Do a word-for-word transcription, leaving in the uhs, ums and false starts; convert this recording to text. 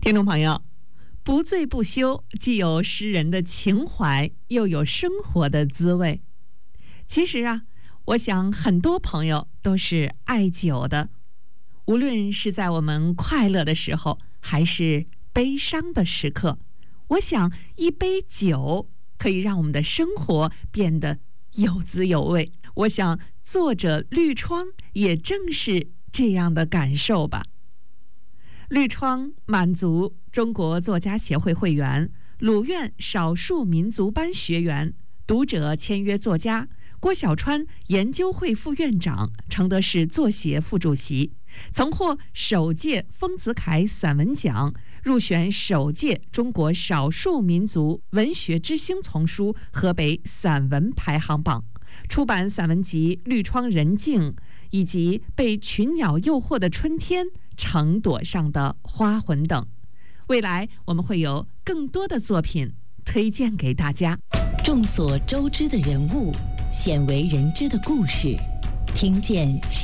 听众朋友，不醉不休，既有诗人的情怀，又有生活的滋味。其实啊，我想很多朋友都是爱酒的，无论是在我们快乐的时候，还是悲伤的时刻，我想一杯酒可以让我们的生活变得有滋有味。我想作者绿窗也正是这样的感受吧。绿窗满族中国作家协会会员，鲁苑少数民族班学员，读者签约作家，郭小川研究会副院长，承德市作协副主席，曾获首届丰子恺散文奖，入选首届中国少数民族文学之星丛书河北散文排行榜，出版散文集《绿窗人静》以及《被群鸟诱惑的春天》、城垛上的花魂等。未来我们会有更多的作品推荐给大家。 众所周知的人物，鲜为人知的故事，听见